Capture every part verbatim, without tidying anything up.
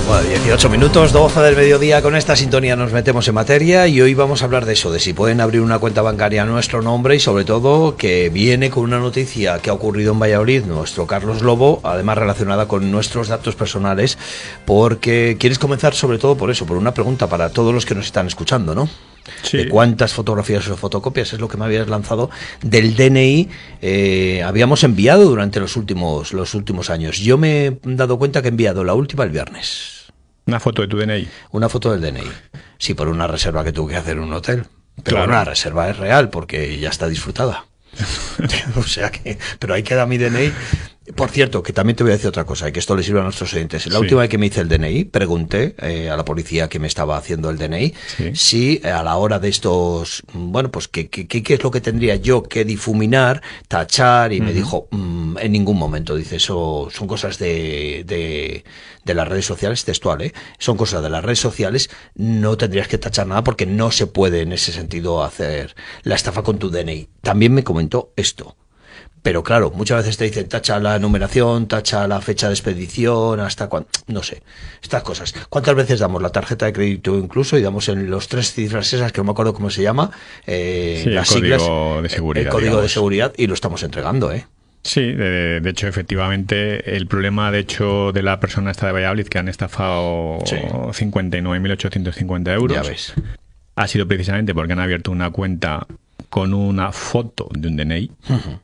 Bueno, dieciocho minutos, doce del mediodía, con esta sintonía nos metemos en materia y hoy vamos a hablar de eso, de si pueden abrir una cuenta bancaria a nuestro nombre y sobre todo que viene con una noticia que ha ocurrido en Valladolid, nuestro Carlos Lobo, además relacionada con nuestros datos personales, porque quieres comenzar sobre todo por eso, por una pregunta para todos los que nos están escuchando, ¿no? Sí. De cuántas fotografías o fotocopias es lo que me habías lanzado del D N I eh, habíamos enviado durante los últimos los últimos años. Yo me he dado cuenta que he enviado la última el viernes. Una foto de tu D N I. Una foto del D N I. Sí, por una reserva que tuve que hacer en un hotel. Pero Claro. bueno, la reserva es real porque ya está disfrutada. O sea que, pero ahí queda mi D N I. Por cierto, que también te voy a decir otra cosa, y que esto le sirve a nuestros oyentes. La Sí. última vez que me hice el D N I, pregunté eh, a la policía que me estaba haciendo el D N I, Sí. si a la hora de estos, bueno, pues qué qué qué es lo que tendría yo que difuminar, tachar, y me Ujú. dijo, mm, en ningún momento, dice, eso son cosas de, de, de las redes sociales, textual, ¿eh? Son cosas de las redes sociales, no tendrías que tachar nada porque no se puede en ese sentido hacer la estafa con tu D N I. También me comentó esto. Pero claro, muchas veces te dicen tacha la numeración, tacha la fecha de expedición, hasta cuándo, no sé, estas cosas. ¿Cuántas veces damos la tarjeta de crédito incluso y damos en los tres cifras esas, que no me acuerdo cómo se llama, eh, Sí, el las código siglas, de seguridad, el código de digamos. seguridad, y lo estamos entregando, ¿eh? Sí, de, de hecho, efectivamente, el problema, de hecho, de la persona esta de Valladolid, que han estafado Sí. cincuenta y nueve mil ochocientos cincuenta euros, Ya ves. ha sido precisamente porque han abierto una cuenta con una foto de un D N I. Ujú.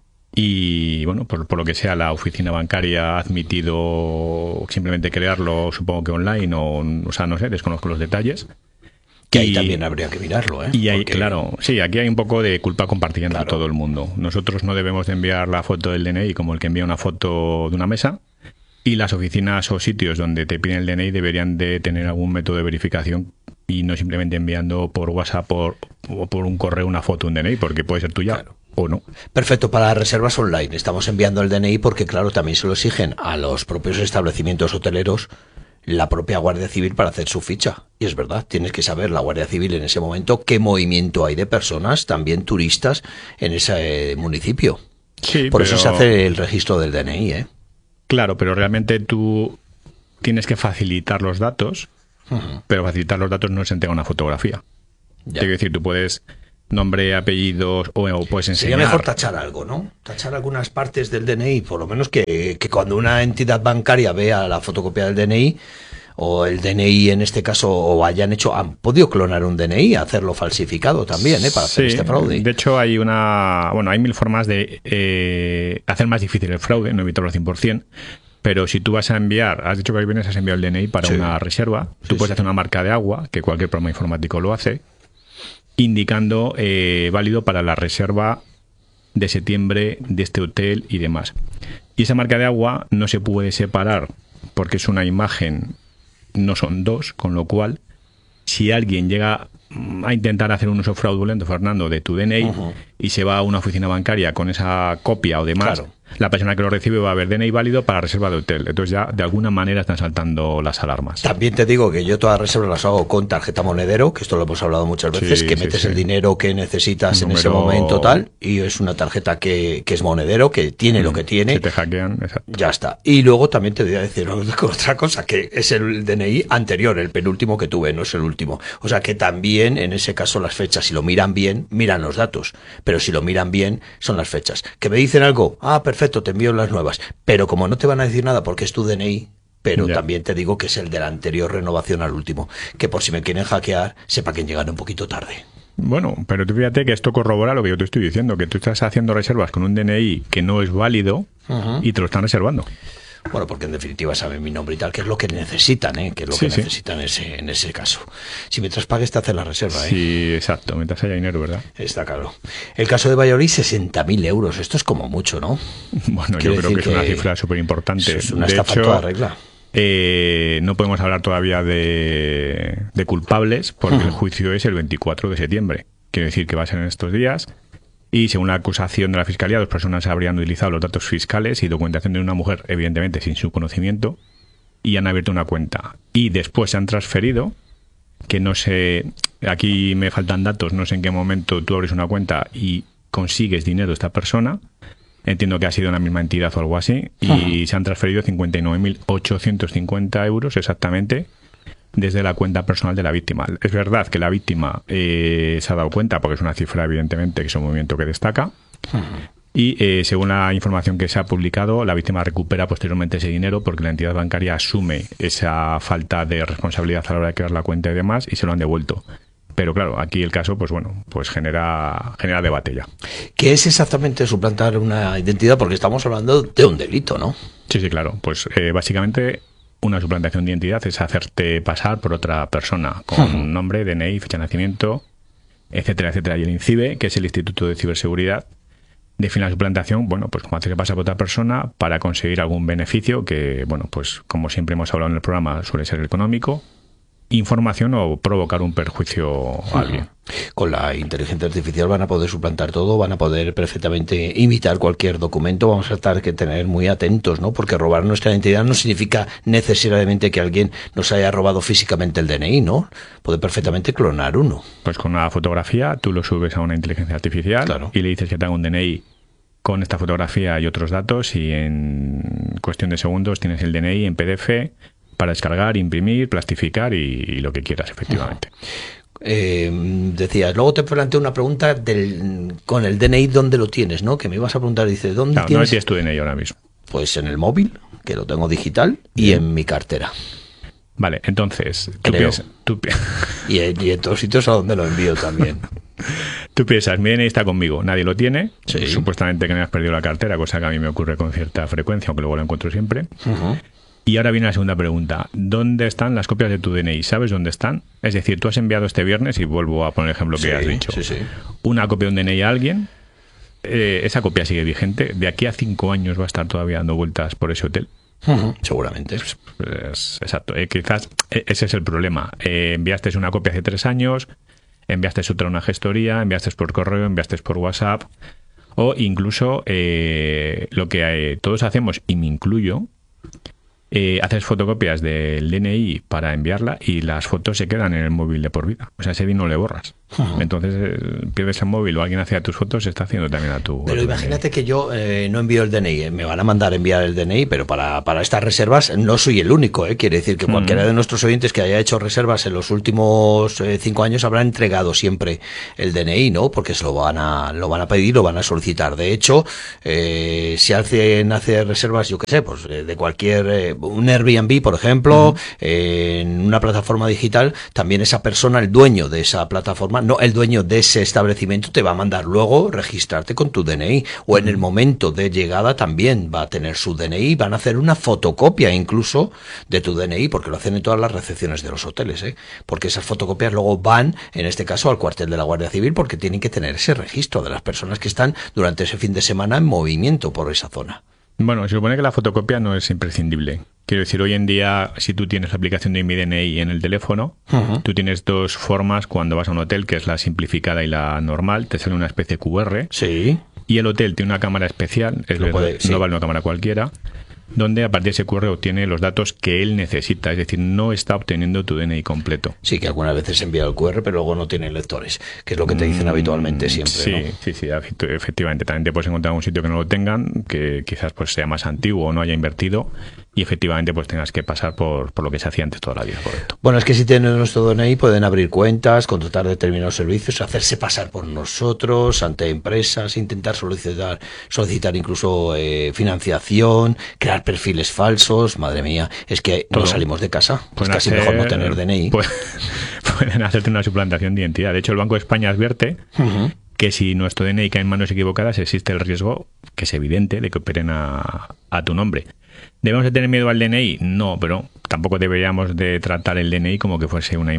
Y bueno, por, por lo que sea, la oficina bancaria ha admitido simplemente crearlo, supongo que online, o, o sea, no sé, desconozco los detalles. Que ahí Y- también habría que mirarlo, ¿eh? Y ahí, Porque- claro, sí, aquí hay un poco de culpa compartida entre Claro. todo el mundo. Nosotros no debemos de enviar la foto del D N I como el que envía una foto de una mesa, y las oficinas o sitios donde te piden el D N I deberían de tener algún método de verificación y no simplemente enviando por WhatsApp por, o por un correo una foto, un D N I, porque puede ser tuya Claro. o no. Perfecto, para las reservas online. Estamos enviando el D N I porque, claro, también se lo exigen a los propios establecimientos hoteleros la propia Guardia Civil para hacer su ficha. Y es verdad, tienes que saber, la Guardia Civil en ese momento, qué movimiento hay de personas, también turistas, en ese eh, municipio. Sí, Por eso pero- se hace el registro del D N I, ¿eh? Claro, pero realmente tú tienes que facilitar los datos, Ujú. pero facilitar los datos no se entrega una fotografía. Ya. Quiero decir, tú puedes nombre, apellidos o, o puedes Sería enseñar. mejor tachar algo, ¿no? Tachar algunas partes del D N I, por lo menos que, que cuando una entidad bancaria vea la fotocopia del D N I, o el D N I en este caso, o hayan hecho, han podido clonar un D N I, hacerlo falsificado también, ¿eh? Para hacer Sí, este fraude. de hecho hay una, bueno, hay mil formas de eh, hacer más difícil el fraude, no evitarlo al cien por ciento. Pero si tú vas a enviar, has dicho que hoy vienes, has enviado el D N I para Sí. una reserva, Sí, tú puedes sí. hacer una marca de agua, que cualquier programa informático lo hace, indicando eh, válido para la reserva de septiembre de este hotel y demás. Y esa marca de agua no se puede separar porque es una imagen, no son dos, con lo cual, si alguien llega mm, a intentar hacer un uso fraudulento, Fernando, de tu D N I, Ujú. y se va a una oficina bancaria con esa copia o demás, Claro. la persona que lo recibe va a ver D N I válido para reserva de hotel. Entonces ya de alguna manera están saltando las alarmas. También te digo que yo todas las reservas las hago con tarjeta monedero, que esto lo hemos hablado muchas veces, Sí, que sí, metes sí. el dinero que necesitas Un en ese número- momento tal, y es una tarjeta que, que es monedero, que tiene lo que tiene. Si te hackean, exacto. Ya está. Y luego también te voy a decir otra cosa, que es el D N I anterior, el penúltimo que tuve, no es el último. O sea que también, en ese caso, las fechas, si lo miran bien, miran los datos. Pero si lo miran bien, son las fechas. ¿Que me dicen algo? Ah, perfecto, te envío las nuevas. Pero como no te van a decir nada porque es tu D N I, pero Ya. también te digo que es el de la anterior renovación al último. Que por si me quieren hackear, sepa que llegan un poquito tarde. Bueno, pero tú fíjate que esto corrobora lo que yo te estoy diciendo, que tú estás haciendo reservas con un D N I que no es válido Ujú. y te lo están reservando. Bueno, porque en definitiva saben mi nombre y tal, que es lo que necesitan, ¿eh? Que es lo Sí, que sí. necesitan en ese, en ese caso. Si mientras pagues te hacen la reserva, ¿eh? Sí, exacto, mientras haya dinero, ¿verdad? Está claro. El caso de Valladolid, sesenta mil euros. Esto es como mucho, ¿no? Bueno, Quiero yo creo decir que es una que cifra súper importante. Es una De estafa en hecho, toda regla. eh, no podemos hablar todavía de, de culpables porque Ujú. el juicio es el veinticuatro de septiembre. Quiere decir que va a ser en estos días. Y según la acusación de la Fiscalía, dos personas habrían utilizado los datos fiscales y documentación de una mujer, evidentemente sin su conocimiento, y han abierto una cuenta. Y después se han transferido, que no sé, aquí me faltan datos, no sé en qué momento tú abres una cuenta y consigues dinero de esta persona, entiendo que ha sido una misma entidad o algo así, y uh-huh. se han transferido cincuenta y nueve mil ochocientos cincuenta euros exactamente desde la cuenta personal de la víctima. Es verdad que la víctima eh, se ha dado cuenta, porque es una cifra evidentemente que es un movimiento que destaca, uh-huh. y eh, según la información que se ha publicado, la víctima recupera posteriormente ese dinero porque la entidad bancaria asume esa falta de responsabilidad a la hora de crear la cuenta y demás, y se lo han devuelto. Pero claro, aquí el caso, pues bueno, pues genera genera debate ya. ¿Qué es exactamente suplantar una identidad? Porque estamos hablando de un delito, ¿no? Sí, sí, claro. Pues eh, básicamente una suplantación de identidad es hacerte pasar por otra persona con uh-huh. nombre, D N I, fecha de nacimiento, etcétera, etcétera. Y el INCIBE, que es el Instituto de Ciberseguridad, define la suplantación, bueno, pues como hacerse pasar por otra persona para conseguir algún beneficio que, bueno, pues como siempre hemos hablado en el programa, suele ser económico, información o provocar un perjuicio a alguien. Con la inteligencia artificial van a poder suplantar todo, van a poder perfectamente imitar cualquier documento. Vamos a estar que tener muy atentos, ¿no? Porque robar nuestra identidad no significa necesariamente que alguien nos haya robado físicamente el D N I, ¿no? Puede perfectamente clonar uno. Pues con una fotografía tú lo subes a una inteligencia artificial, claro, y le dices que te haga un D N I con esta fotografía y otros datos, y en cuestión de segundos tienes el D N I en P D F para descargar, imprimir, plastificar y, y lo que quieras, efectivamente. Eh, decías, luego te planteo una pregunta del, con el D N I, ¿dónde lo tienes? ¿No? Que me ibas a preguntar, dice, ¿dónde claro, tienes? ¿Dónde tienes tu D N I ahora mismo? Pues en el móvil, que lo tengo digital, y Bien. en mi cartera. Vale, entonces, tú piensas... Tú pi- y, y en todos sitios a donde lo envío también. Tú piensas, mi D N I está conmigo, nadie lo tiene, sí. supuestamente que me has perdido la cartera, cosa que a mí me ocurre con cierta frecuencia, aunque luego la encuentro siempre. Uh-huh. Y ahora viene la segunda pregunta. ¿Dónde están las copias de tu D N I? ¿Sabes dónde están? Es decir, tú has enviado este viernes, y vuelvo a poner el ejemplo que sí, has dicho, sí, sí. una copia de un D N I a alguien, eh, esa copia sigue vigente, de aquí a cinco años va a estar todavía dando vueltas por ese hotel. Uh-huh, seguramente. Pues, pues, exacto. Eh, quizás ese es el problema. Eh, enviaste una copia hace tres años, enviaste otra a una gestoría, enviaste por correo, enviaste por WhatsApp, o incluso eh, lo que eh, todos hacemos, y me incluyo, Eh, haces fotocopias del D N I para enviarla y las fotos se quedan en el móvil de por vida. O sea, ese D N I no le borras. Uh-huh. Entonces eh, pierdes el móvil o alguien hace a tus fotos, se está haciendo también a tu... Pero a tu imagínate D N I. que yo eh, no envío el D N I. Me van a mandar a enviar el D N I, pero para, para estas reservas no soy el único. ¿eh? Quiere decir que cualquiera uh-huh. de nuestros oyentes que haya hecho reservas en los últimos eh, cinco años habrá entregado siempre el D N I, ¿no? Porque se lo van a, lo van a pedir, lo van a solicitar. De hecho, eh, si hacen hacer reservas, yo qué sé, pues eh, de cualquier... Eh, un Airbnb, por ejemplo, uh-huh. eh, en una plataforma digital, también esa persona, el dueño de esa plataforma, no el dueño de ese establecimiento, te va a mandar luego registrarte con tu D N I, o en el momento de llegada también va a tener su D N I, van a hacer una fotocopia incluso de tu D N I, porque lo hacen en todas las recepciones de los hoteles, ¿eh? Porque esas fotocopias luego van, en este caso, al cuartel de la Guardia Civil, porque tienen que tener ese registro de las personas que están durante ese fin de semana en movimiento por esa zona. Bueno, se supone que la fotocopia no es imprescindible. Quiero decir, hoy en día, si tú tienes la aplicación de Mi D N I en el teléfono, uh-huh. tú tienes dos formas cuando vas a un hotel, que es la simplificada y la normal. Te sale una especie de Q R. Sí. Y el hotel tiene una cámara especial, es verdad, puede, sí. no vale una cámara cualquiera, donde a partir de ese Q R obtiene los datos que él necesita, es decir, no está obteniendo tu D N I completo. Sí, que algunas veces envía el Q R, pero luego no tiene lectores, que es lo que te dicen mm, habitualmente siempre, sí, ¿no? Sí, sí, efectivamente. También te puedes encontrar un sitio que no lo tengan, que quizás pues sea más antiguo o no haya invertido, y efectivamente pues tengas que pasar por, por lo que se hacía antes toda la vida, correcto. Bueno, es que si tienen nuestro D N I pueden abrir cuentas, contratar determinados servicios, hacerse pasar por nosotros ante empresas, intentar solicitar, solicitar incluso eh, financiación, crear perfiles falsos. Madre mía, es que Todo. no salimos de casa. Es casi hacer, mejor no tener D N I. Pues, pueden hacerte una suplantación de identidad. De hecho, el Banco de España advierte uh-huh. que si nuestro D N I cae en manos equivocadas, existe el riesgo, que es evidente, de que operen a, a tu nombre. ¿Debemos de tener miedo al D N I? No, pero tampoco deberíamos de tratar el D N I como que fuese una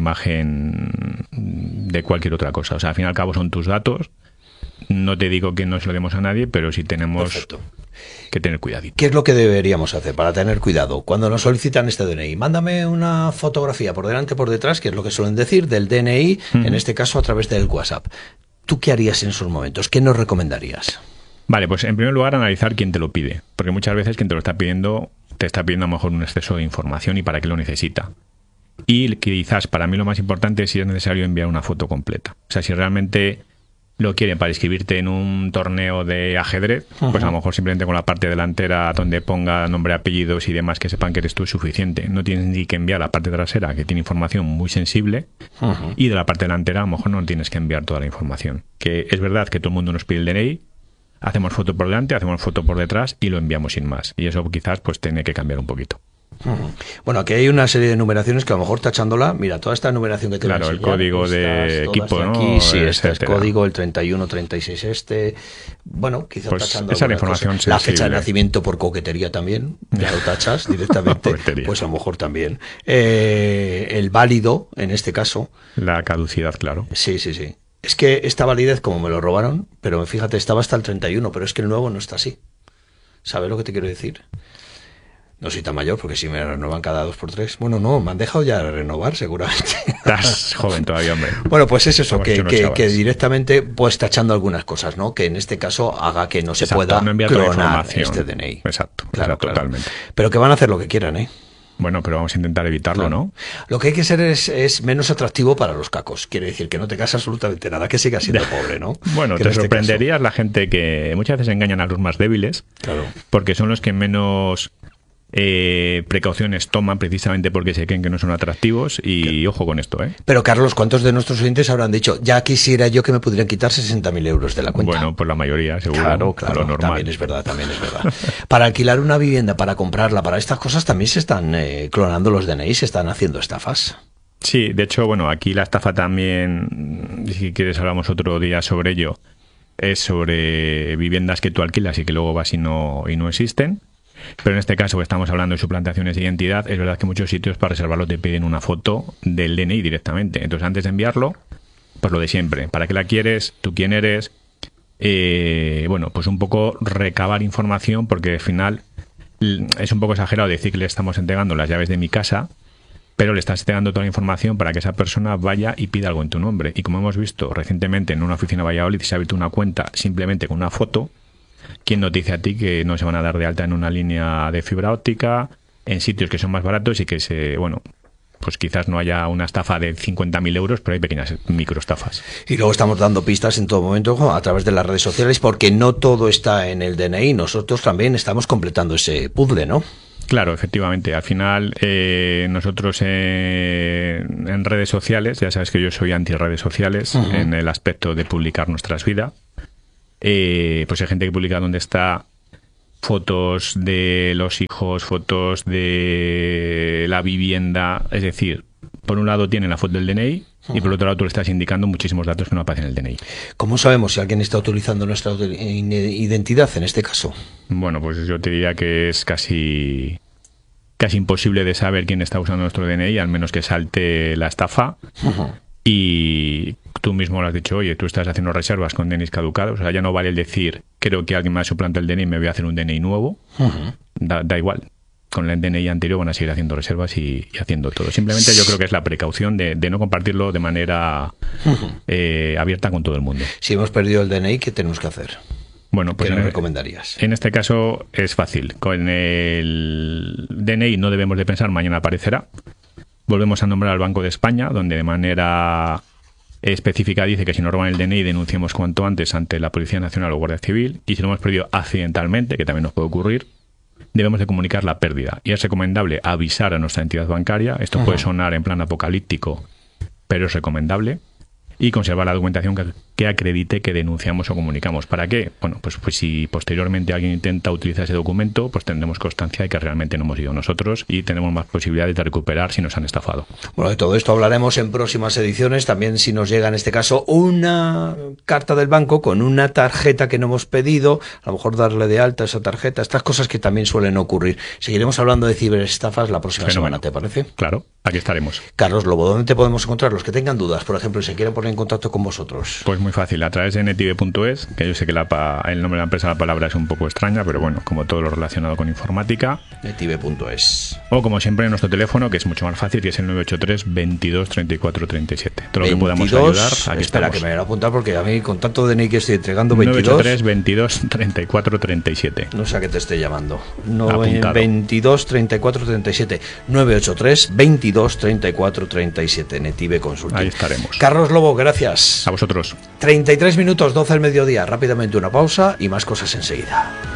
imagen de cualquier otra cosa. O sea, al fin y al cabo son tus datos. No te digo que no se lo demos a nadie, pero sí tenemos Perfecto. que tener cuidadito. ¿Qué es lo que deberíamos hacer para tener cuidado? Cuando nos solicitan este D N I, mándame una fotografía por delante, por detrás, que es lo que suelen decir, del D N I, uh-huh. en este caso a través del WhatsApp. ¿Tú qué harías en esos momentos? ¿Qué nos recomendarías? Vale, pues en primer lugar analizar quién te lo pide, porque muchas veces quien te lo está pidiendo te está pidiendo a lo mejor un exceso de información y para qué lo necesita. Y quizás para mí lo más importante es si es necesario enviar una foto completa. O sea, si realmente lo quieren para inscribirte en un torneo de ajedrez, uh-huh. pues a lo mejor simplemente con la parte delantera donde ponga nombre, apellidos y demás que sepan que eres tú es suficiente. No tienes ni que enviar la parte trasera, que tiene información muy sensible, uh-huh. y de la parte delantera a lo mejor no tienes que enviar toda la información. Que es verdad que todo el mundo nos pide el D N I, hacemos foto por delante, hacemos foto por detrás y lo enviamos sin más. Y eso quizás pues tiene que cambiar un poquito. Bueno, aquí hay una serie de numeraciones que a lo mejor tachándola, mira, toda esta numeración que te claro, el código de equipo, ¿no? Aquí, sí, este es el código, el treinta y uno treinta y seis este, bueno, quizás pues tachando esa la información cosa. La fecha de nacimiento por coquetería también, ya lo tachas directamente, pues a lo mejor también. Eh, el válido, en este caso. La caducidad, claro. Sí, sí, sí. Es que esta validez, como me lo robaron, pero fíjate, estaba hasta el treinta y uno, pero es que el nuevo no está así. ¿Sabes lo que te quiero decir? No soy tan mayor, porque si me renuevan cada dos por tres. Bueno, no, me han dejado ya de renovar, seguramente. Estás joven todavía, hombre. Bueno, pues es eso, que, que, que directamente, pues tachando algunas cosas, ¿no? Que en este caso haga que no se Exacto, pueda no clonar este D N I. Exacto, claro, exacto, claro. Totalmente. Pero que van a hacer lo que quieran, ¿eh? Bueno, pero vamos a intentar evitarlo, claro. ¿no? Lo que hay que ser es, es menos atractivo para los cacos. Quiere decir que no te casas absolutamente nada, que sigas siendo pobre, ¿no? Bueno, que te este sorprenderías caso... la gente que muchas veces engañan a los más débiles. Claro. Porque son los que menos eh, precauciones toman precisamente porque se creen que no son atractivos. Y claro. Ojo con esto, ¿eh? Pero, Carlos, ¿cuántos de nuestros oyentes habrán dicho, ya quisiera yo que me pudieran quitar sesenta mil euros de la cuenta? Bueno, pues la mayoría, seguro. Claro, claro, lo normal. También es verdad, también es verdad. Para alquilar una vivienda, para comprarla, para estas cosas también se están eh, clonando los D N I, se están haciendo estafas. Sí, de hecho, bueno, aquí la estafa también, si quieres hablamos otro día sobre ello, es sobre viviendas que tú alquilas y que luego vas y no, y no existen. Pero en este caso, que estamos hablando de suplantaciones de identidad, es verdad que muchos sitios para reservarlo te piden una foto del D N I directamente. Entonces, antes de enviarlo, pues lo de siempre. ¿Para qué la quieres? ¿Tú quién eres? Eh, bueno, pues un poco recabar información, porque al final es un poco exagerado decir que le estamos entregando las llaves de mi casa, pero le estás entregando toda la información para que esa persona vaya y pida algo en tu nombre. Y como hemos visto recientemente en una oficina de Valladolid, se ha abierto una cuenta simplemente con una foto. ¿Quién nos dice a ti que no se van a dar de alta en una línea de fibra óptica, en sitios que son más baratos y que se, bueno, pues quizás no haya una estafa de cincuenta mil euros, pero hay pequeñas microestafas? Y luego estamos dando pistas en todo momento a través de las redes sociales, porque no todo está en el D N I, nosotros también estamos completando ese puzzle, ¿no? Claro, efectivamente. Al final, eh, nosotros eh, en redes sociales, ya sabes que yo soy anti-redes sociales, uh-huh. en el aspecto de publicar nuestras vidas. Eh, pues hay gente que publica donde está fotos de los hijos, fotos de la vivienda. Es decir, por un lado tienen la foto del D N I uh-huh. y por otro lado tú le estás indicando muchísimos datos que no aparecen en el D N I. ¿Cómo sabemos si alguien está utilizando nuestra identidad en este caso? Bueno, pues yo te diría que es casi casi imposible de saber quién está usando nuestro D N I, al menos que salte la estafa. Uh-huh. Y tú mismo lo has dicho, oye, tú estás haciendo reservas con D N Is caducados, o sea, ya no vale el decir, creo que alguien me ha suplantado el D N I y me voy a hacer un D N I nuevo. Uh-huh. Da, da igual. Con el D N I anterior van a seguir haciendo reservas y, y haciendo todo. Simplemente yo creo que es la precaución de, de no compartirlo de manera uh-huh. eh, abierta con todo el mundo. Si hemos perdido el D N I, ¿qué tenemos que hacer? Bueno, pues ¿Qué nos en, recomendarías? En este caso es fácil. Con el D N I no debemos de pensar, mañana aparecerá. Volvemos a nombrar al Banco de España, donde de manera específica dice que si nos roban el D N I denunciemos cuanto antes ante la Policía Nacional o Guardia Civil, y si lo hemos perdido accidentalmente, que también nos puede ocurrir, debemos de comunicar la pérdida. Y es recomendable avisar a nuestra entidad bancaria. Esto uh-huh. puede sonar en plan apocalíptico, pero es recomendable. Y conservar la documentación que, que acredite que denunciamos o comunicamos. ¿Para qué? Bueno, pues, pues si posteriormente alguien intenta utilizar ese documento, pues tendremos constancia de que realmente no hemos sido nosotros y tenemos más posibilidades de recuperar si nos han estafado. Bueno, de todo esto hablaremos en próximas ediciones. También si nos llega en este caso una carta del banco con una tarjeta que no hemos pedido, a lo mejor darle de alta esa tarjeta, estas cosas que también suelen ocurrir. Seguiremos hablando de ciberestafas la próxima Fenómeno. semana, ¿te parece? Claro, aquí estaremos. Carlos Lobo, ¿dónde te podemos encontrar? Los que tengan dudas, por ejemplo, y se quieren poner en contacto con vosotros. Pues muy fácil, a través de netive punto es, que yo sé que la, el nombre de la empresa, la palabra es un poco extraña, pero bueno, como todo lo relacionado con informática. netive punto es. O como siempre en nuestro teléfono, que es mucho más fácil, que es el nueve ocho tres, veintidós, treinta y cuatro, treinta y siete. Todo lo que podamos ayudar, aquí espera, estamos. que me voy a apuntar porque a mí con tanto D N I que estoy entregando, veintidós... nueve ocho tres, veintidós, treinta y cuatro, treinta y siete. No sé a qué te esté llamando. No, veintidós, treinta y cuatro, treinta y siete. nueve ocho tres, veintidós veintidós treinta y cuatro treinta y siete, Netive Consulting. Ahí estaremos. Carlos Lobo, gracias. A vosotros. treinta y tres minutos, doce del mediodía. Rápidamente una pausa y más cosas enseguida.